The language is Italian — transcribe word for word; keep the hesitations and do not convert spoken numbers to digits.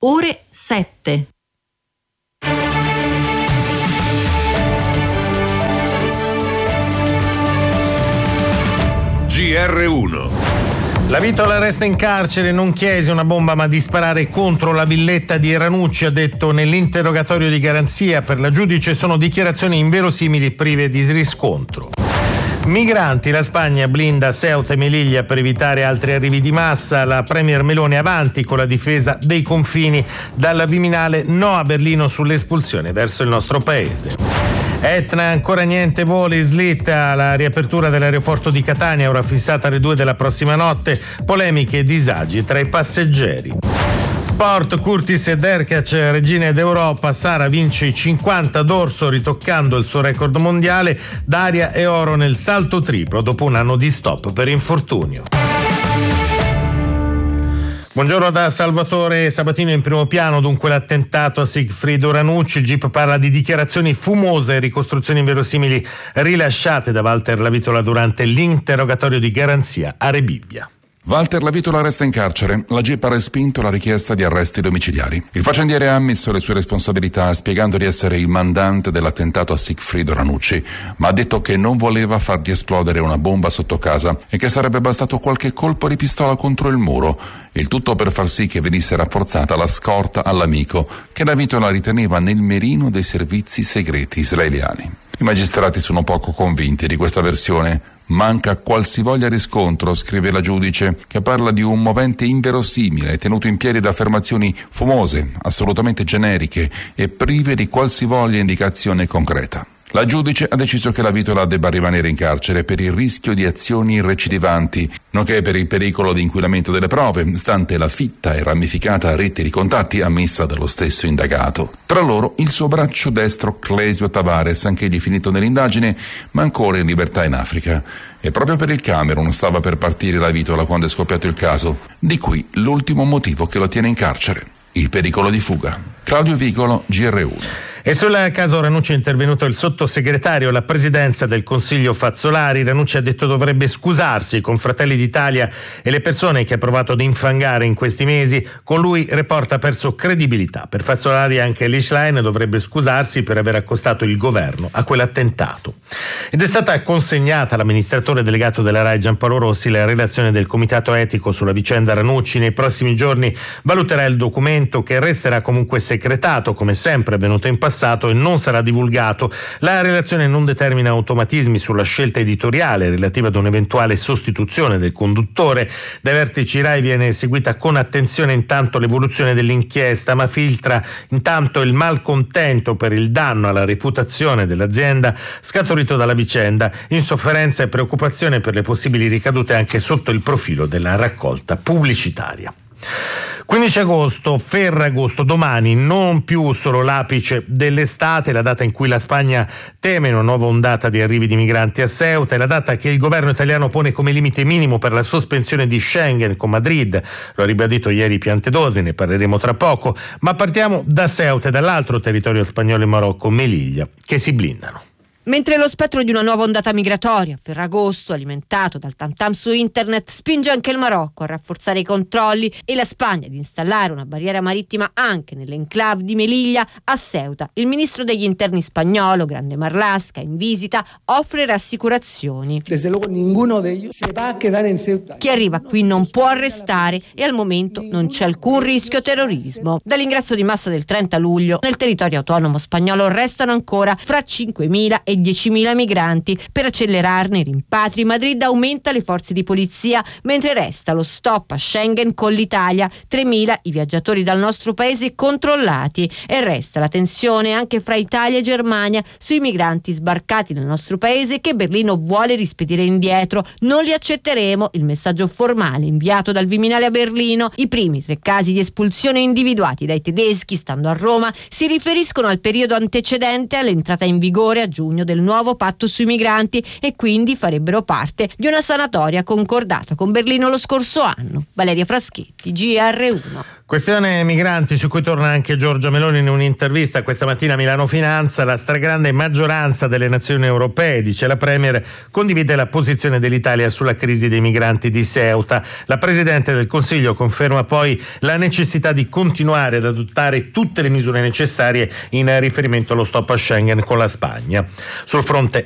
ore sette. G R uno. La Vitola resta in carcere, non chiese una bomba ma di sparare contro la villetta di Ranucci, ha detto nell'interrogatorio di garanzia. Per la giudice sono dichiarazioni inverosimili e prive di riscontro. Migranti, la Spagna blinda Ceuta e Melilla per evitare altri arrivi di massa. La premier Meloni avanti con la difesa dei confini. Dal Viminale no a Berlino sull'espulsione verso il nostro paese. Etna, ancora niente voli, slitta la riapertura dell'aeroporto di Catania, ora fissata alle due della prossima notte. Polemiche e disagi tra i passeggeri. Sport, Curtis e Derkac, regine d'Europa. Sara vince i cinquanta d'orso ritoccando il suo record mondiale. Daria e oro nel salto triplo dopo un anno di stop per infortunio. Buongiorno da Salvatore Sabatino. In primo piano dunque l'attentato a Sigfrido Ranucci. Il G I P parla di dichiarazioni fumose e ricostruzioni inverosimili rilasciate da Walter La Vitola durante l'interrogatorio di garanzia a Rebibbia. Walter La Vitola resta in carcere. La G I P ha respinto la richiesta di arresti domiciliari. Il faccendiere ha ammesso le sue responsabilità spiegando di essere il mandante dell'attentato a Sigfrido Ranucci, ma ha detto che non voleva fargli esplodere una bomba sotto casa e che sarebbe bastato qualche colpo di pistola contro il muro. Il tutto per far sì che venisse rafforzata la scorta all'amico che La Vitola riteneva nel mirino dei servizi segreti israeliani. I magistrati sono poco convinti di questa versione. Manca qualsivoglia riscontro, scrive la giudice, che parla di un movente inverosimile tenuto in piedi da affermazioni fumose, assolutamente generiche e prive di qualsivoglia indicazione concreta. La giudice ha deciso che La Vitola debba rimanere in carcere per il rischio di azioni recidivanti, nonché per il pericolo di inquinamento delle prove, stante la fitta e ramificata rete di contatti ammessa dallo stesso indagato. Tra loro il suo braccio destro Clesio Tavares, anch'egli finito nell'indagine, ma ancora in libertà in Africa. E proprio per il Camerun stava per partire La Vitola quando è scoppiato il caso. Di qui l'ultimo motivo che lo tiene in carcere: il pericolo di fuga. Claudio Vigolo, G R uno. E sul caso Ranucci è intervenuto il sottosegretario alla presidenza del Consiglio Fazzolari. Ranucci ha detto dovrebbe scusarsi con Fratelli d'Italia e le persone che ha provato ad infangare in questi mesi. Con lui Report ha perso credibilità. Per Fazzolari anche l'Ishline dovrebbe scusarsi per aver accostato il governo a quell'attentato. Ed è stata consegnata all'amministratore delegato della RAI Giampaolo Rossi la relazione del comitato etico sulla vicenda Ranucci. Nei prossimi giorni valuterà il documento, che resterà comunque segretato come sempre è avvenuto in passato e non sarà divulgato. La relazione non determina automatismi sulla scelta editoriale relativa ad un'eventuale sostituzione del conduttore. Dai vertici RAI viene seguita con attenzione intanto l'evoluzione dell'inchiesta, ma filtra intanto il malcontento per il danno alla reputazione dell'azienda scaturito dalla vicenda, insofferenza e preoccupazione per le possibili ricadute anche sotto il profilo della raccolta pubblicitaria. quindici agosto, Ferragosto, domani, non più solo l'apice dell'estate, la data in cui la Spagna teme una nuova ondata di arrivi di migranti a Ceuta, è la data che il governo italiano pone come limite minimo per la sospensione di Schengen con Madrid. Lo ha ribadito ieri Piantedosi, ne parleremo tra poco, ma partiamo da Ceuta e dall'altro territorio spagnolo in Marocco, Melilla, che si blindano. Mentre lo spettro di una nuova ondata migratoria a Ferragosto, alimentato dal tam tam su internet, spinge anche il Marocco a rafforzare i controlli e la Spagna ad installare una barriera marittima anche nell'enclave di Melilla, a Ceuta il ministro degli interni spagnolo, Grande Marlaska, in visita, offre rassicurazioni. Desde luego ninguno de ellos se va a quedar en Ceuta. Chi arriva qui non può arrestare e al momento non c'è alcun rischio terrorismo. Dall'ingresso di massa del trenta luglio nel territorio autonomo spagnolo restano ancora fra cinquemila e diecimila migranti. Per accelerarne i rimpatri, Madrid aumenta le forze di polizia, mentre resta lo stop a Schengen con l'Italia, tremila i viaggiatori dal nostro paese controllati, e resta la tensione anche fra Italia e Germania sui migranti sbarcati nel nostro paese che Berlino vuole rispedire indietro. Non li accetteremo, il messaggio formale inviato dal Viminale a Berlino. I primi tre casi di espulsione individuati dai tedeschi stando a Roma si riferiscono al periodo antecedente all'entrata in vigore a giugno del nuovo patto sui migranti e quindi farebbero parte di una sanatoria concordata con Berlino lo scorso anno. Valeria Fraschetti, G R uno. Questione migranti su cui torna anche Giorgia Meloni in un'intervista questa mattina a Milano Finanza. La stragrande maggioranza delle nazioni europee, dice la Premier, condivide la posizione dell'Italia sulla crisi dei migranti di Ceuta. La Presidente del Consiglio conferma poi la necessità di continuare ad adottare tutte le misure necessarie in riferimento allo stop a Schengen con la Spagna. Sul fronte